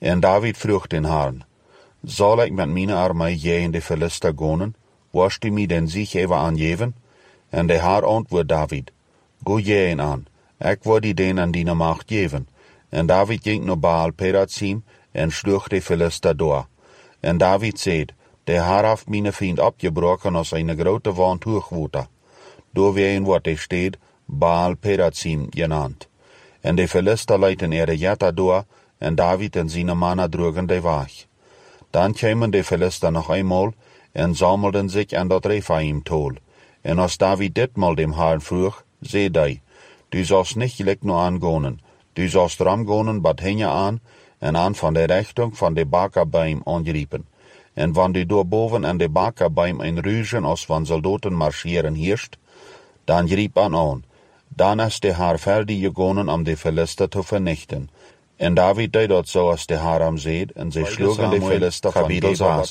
En David vroeg den Herrn, zal ik met mijn armee tegen de Philister gonen? Wirst du mir den Sieg even aangeven? En de Herr antwoord David, go jeen aan, ik wil die den aan die macht geven. En David ging naar Baal Perazim en sloeg de Philister door. En David zei, de Herr heeft mijn vriend opgebroken als een grote wand hoogwater. Door wien wordt de stad Baal Perazim genannt. En de Philister leiden ihre Jetta door, en David en zijn mannen droegen de weg. Dan kwamen de Philister nog eenmaal en sammelden zich aan dat Rephaim-tol. En als David ditmaal dem Herrn vroeg, zei hij, du sollst nicht gelijk nur angonen, du sollst ramgonen bad hinge aan, en aan van de richting van de bakerbeim angeriepen. En wann du door boven aan de bakerbeim een Rügen als van soldaten marscheren heerst, dan riep aan. Dan is de Herr fertig gegonen om de Philister te vernichten. En David deed dat zoals de Herr hem zei, en zij sloegen de Philister van Geba.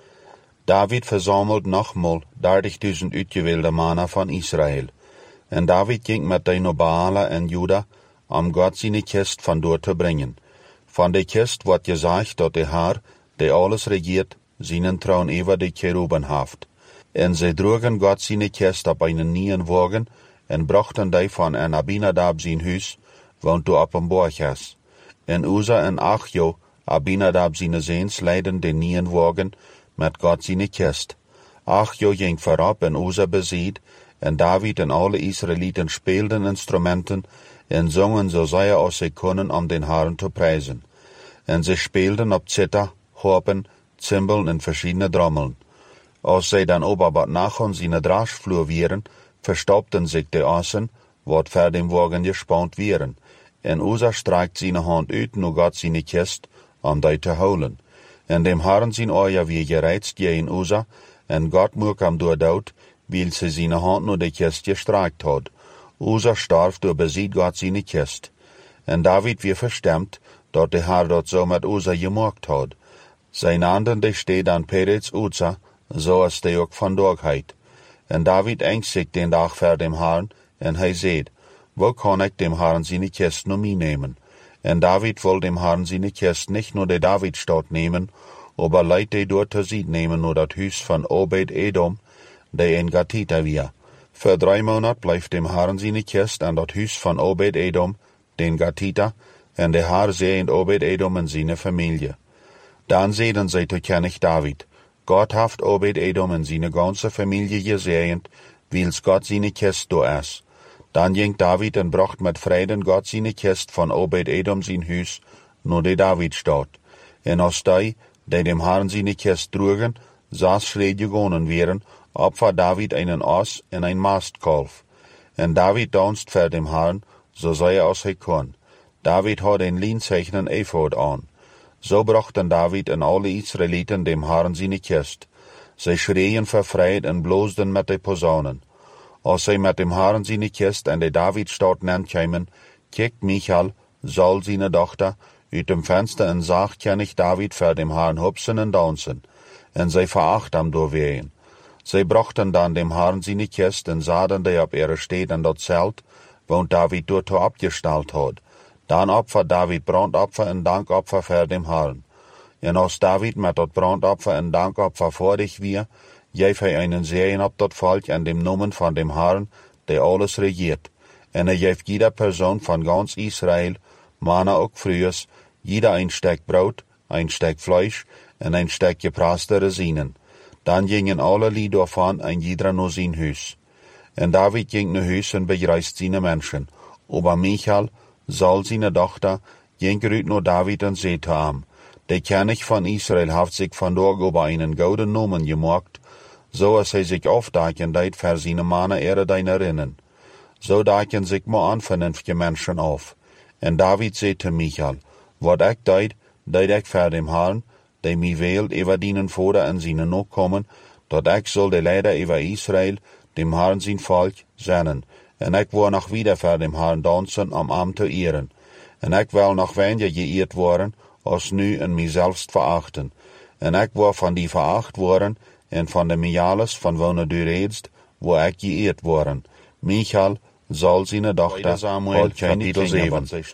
David verzamelt nogmaal 30.000 uitgewählte mannen van Israël. En David ging met de Nobalen en Juda, om God zijn kist van door te brengen. Van de kist wordt gezegd dat de Herr, die alles regiert, zijn troon over de Cheruben heeft. En zij droegen God zijn kist op een nieuwen wagen, en brachten die van en Abinadab zijn huis, woont er op een borg is. En Uza en Achjo, Abinadab zijn zeens, leiden de nieuwen wagen, met God zijn kist. Achjo ging voorop en Uza bezied, en David en alle Israëlieten speelden instrumenten en zongen zo zeer als zij konden om den Herrn te prijzen. En zij speelden op zither, harpen, cymbalen en verschiedene drommeln. Als zij dan ober wat nachon zijn draagvloer wieren, verstopten zich de assen, wat ver dem wagen gespannt wieren. En Uza streikt zijn hand uit nu God zijn kist, om die te houden. En dem Herrn zijn oor wie gereizt tegen Uza, en God mocht hem doordood, weil ze zijn hand nu de kist gestreikt had. Uza starf door beziet God zijn kist. En David weer verstemd, dat de Herr dat zo met Uza gemaakt had. Zijn anden de steed aan Perez Uza, zoals de ook vandaag heit. En David engst zich den dag ver dem Herrn, en hij zei, wo kan ik dem Herrn zijn kist nu mee nemen? En David wil dem Herrn zijn kist nicht nur de Davidstad nemen, aber leidt de door te ziet nemen nur dat huis van Obed-Edom, de in Gatita weer. Voor 3 maanden blijft dem Herrn zijn kist aan dat huis van Obed-Edom, den Gatita, en de Herr zeend Obed-Edom en zijn familie. Dan zeiden zij tot König David, Gott heeft Obed-Edom en zijn ganze familie gezegend, wils Gott zijn kist door is. Dan ging David en bracht met vreden God zijn kist van Obed-Edom zijn huis naar de Davidstad. En als die dem Herrn zijn kist droegen, zes schreden gegonen wären, opfer David einen Ass en ein Mastkalf. En David danst voor dem Herrn, so sei als hij kon. David had een lienzeichnen Ephod aan. So brachten David en alle Israëlieten dem Herrn zijn kist. Zij schreien vervreid en bloosden met de posaunen. Als zij met dem Herrn zijn kist en de Davidstad kwamen, kijkt Michal, Saul zijn dochter, uit dem venster en zag König David voor dem Herrn hupsen en dansen. En zij veracht hem doorween. Zij brachten dan dem Herrn zijn kist en zaden die op ihre steed en dat zelt, woont David door te opgesteld had. Dan opfer David brandopfer en dankopfer voor dem Herrn. En als David met dat brandopfer en dankopfer voordig weer, geef hij einen Segen op dat volk en dem Namen van dem Herrn, der alles regiert. En hij geeft jeder Person van ganz Israël, Manna ook vrues, jeder ein Stück Brot, ein Stück Fleisch en ein Stück gepraste Resinen. Dan gingen alle Lied davon en jeder naar zijn huis. En David ging naar huis en begreist zijn mensen. Aber Michal, Saul zijn dochter, ging uit naar David en zei te hem, de König van Israël heeft zich vandaag over einen gouden Namen gemaakt, zoals hij zich afdaken deed voor zijn mannen ere deinerinnen. Zo daken zich maar aan vernünftige mensen af. En David zei te Michal, wat ik deed ik voor dem Herrn, die mij wählt over dienen Vater en zijn nakomen, dat ik zal de leider over Israël, dem Herrn zijn volk, zenden. En ik wil nog wieder voor dem Herrn dansen om hem te eeren. En ik wil nog weniger geëerd worden, als nu en mijzelf verachten. En ik wil van die veracht worden, en van de mijales van wonen du redst, wo ik geëerd worden. Michal, Saul zijn dochter, had geen 7.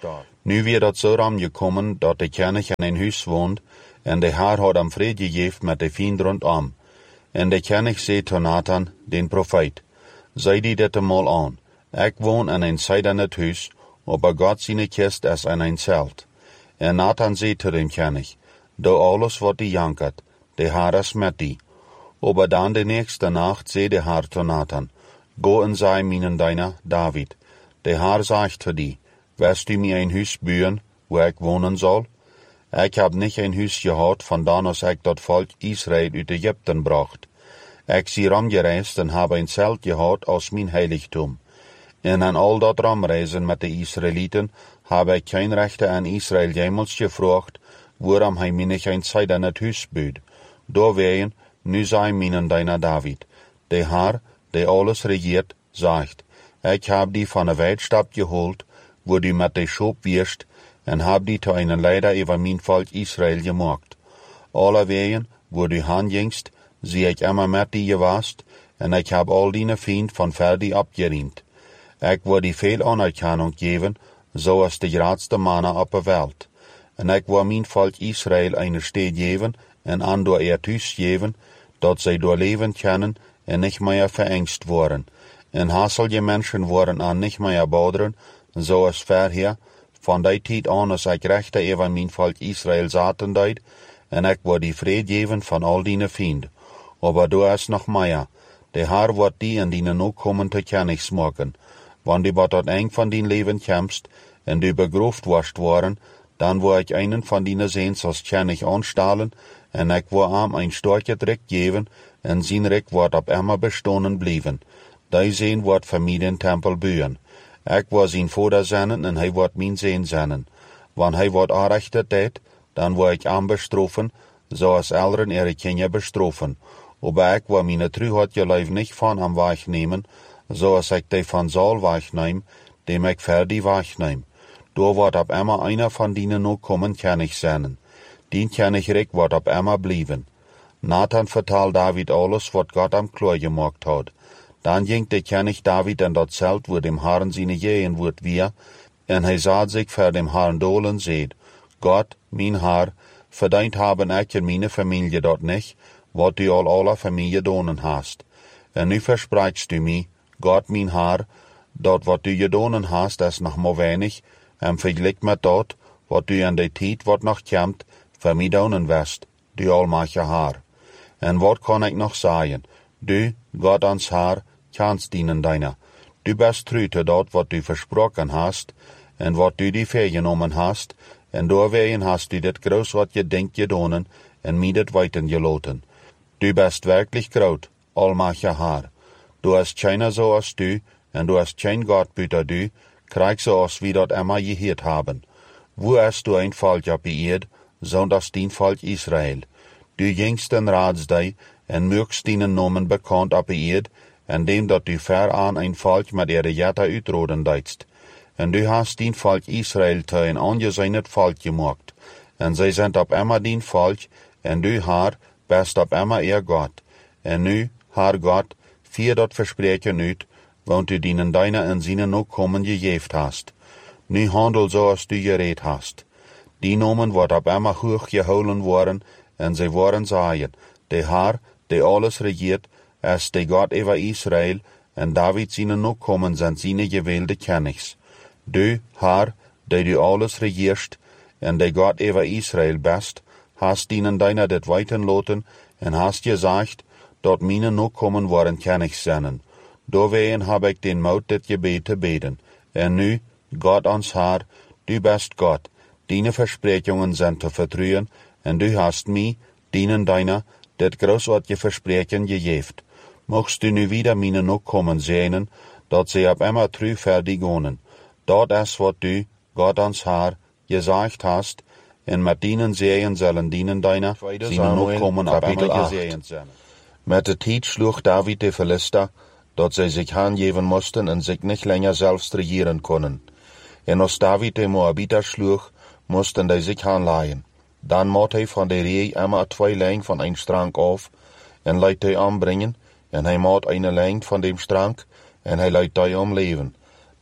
Nu weer dat zo ram gekommen, dat de König in een huis woont, en de Heer had am vrede gegeven met de vriend rondom. En de König zei tot Nathan, den profeet, zei die dit eenmaal aan, ik woon in een zijdend huis, aber God zijn kist is in een zelt. En Nathan zei tot dem König, do alles wat die jankert, de Heer is met die. Aber dan de nächste Nacht zei de Heer tot Nathan, go en sei mijnen deiner David, de Heer sagt tot die, wirst du mir ein huis bouwen, wo ik wonen zal? Ik heb niet een huis gehad, vandaan als ik dat volk Israël uit Egypten bracht. Ik zie ramgereisd en heb een zelt gehad als mijn heiligtum. En aan al dat ramreizen met de Israëlieten heb ik geen rechte aan Israël jemals gevraagd, waarom hij mij niet een tijd in het huis bouwt. Doorwegen, nu zei mijnen deiner David, de Heer, die alles regiert, zegt, ik heb die van de weidstap geholt, wo du met de Schop wirst, en hab die zu einen Leider über mein Volk Israel gemacht. Allerwegen, wo du hingingst, zie ich immer mit die gewast, en ich hab all deine Feind von Verdi abgerient. Ich wo die veel Anerkennung geben, so als die grootste Männer op de Welt. En ich wo mein Volk Israel eine Stede geben, en an door Thuis geben, dat zij door leven können, en nicht mehr verängst worden. En hasselje Menschen worden an nicht mehr bouderen, so als vorher, von der Zeit an, als ich rechte über mein Volk Israel zaten deed, en ich word die vrede geven van al die Feind. Aber du ist noch mehr. Der Herr wird die in deine Nachkommen te kennis maken. Wann du bei dat eng von dein Leben kämpfst, en du begroft wirst worden, dann wo ich einen von deine Seens als kennis anstahlen, en ich wo am ein starke Dreck geben, en sein Reck wird ab immer bestonen blieben. Die Seen wird für mich den Tempel bühen. Ich war sein Vater seinen, en hij wordt mijn Seen seinen. Wann hij wordt aanrechtet deed, dan word ik aan bestrafen, zoals Eltern ihre Kinder bestrafen. Aber ich war meine Trüheit geleif nicht von am wegnehmen, zoals ich die von Saul wegnehm, dem ich für die wegnehm. Da wird ab immer einer von denen noch kommen, kann ich seinen. Den kann ich recht wird ab immer blieben. Nathan vertelt David alles, was Gott am Klar gemacht hat. Dann ging der König David in das Zelt, wo dem Herrn seine Jehen wird wir, en hij zat sich vor dem Herrn dool en seed, Gott, mein Herr, verdient haben ich en meine Familie dort nicht, wat du al aller Familie donen hast. En nu versprichst du mir, Gott, mein Herr, dat wat du gedonen hast, is nog maar wenig, en vergelijk met dat, wat du in de tijd wat nog komt, voor mij donen wirst, du almachtige Herr. En wat kan ik nog zeggen? Du, Gott ans Herr, kannst dienen deiner. Du bist treu zu dat, wat du versprochen hast, en wat du die vergenommen hast, en doorwegen hast du dit groß wat je denkt gedonen, en mij dit weiten geloten. Du bist wirklich groot, almachtige Herr. Du hast keiner so als du, en du hast kein Gott büter du, krieg so als wie dat immer gehört haben. Wo hast du ein Volk op die Erd, so das dien Volk Israel. Du gingst den Ratsdei, en mögst dienen Nomen bekannt op die Erd, en dem dat du ver aan ein Volk met ihre Jetta uitroden deidst. En du hast dien Volk Israel te een angezeinet Volk gemacht, en zij zijn op immer dien Volk, en du, Herr, bist op immer ihr Gott. En nu, Herr Gott, vier dat verspreken uit, want du dienen deiner en zinnen ook komen gegeven hast. Nu handel zoals du gereed hast. Die Nomen wordt op immer hoog gehouden worden, en zij worden zeggen, de Herr, die alles regiert, is de God over Israel, en David zinnen ook komen zijn zinnen gewählte Königs. Du, Herr, die du alles regierst, en de God over Israel bist, hast dienen deiner dit weiten loten, en hast gesagt, dat meine nog kommen worden Königs sennen. Doorwegen heb ik den Mout dit gebet te beden. En nu, Gott ans Herr, du bist Gott, deine Versprechungen sind te vertrouwen, en du hast mij, dienen deiner, dit großartige Versprechen gegeven. Mochtst du nu wieder meine nog kommen sehnen, dat sie ab immer treu fertig gonen. Dat is wat du, Gott ans Herr, gesagt hast, en met dienen Serien sollen dienen deiner, sie nog kommen ab immer gesehen sein. Met de tijd sloeg David de Philister, dat zij zich aangeven moesten en zich niet länger selbst regieren konden. En als David de Moabiter sloeg, moesten die zich aanleihen. Dan moet hij van de ree immer 2 lijn van een strang af, en leidt hij aanbrengen, en hij moet een lijn van dem strang, en hij leidt die omleven.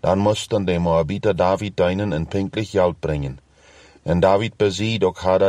Dann mussten die Moabiter David deinen en pinklich Geld bringen. En David besie, doch had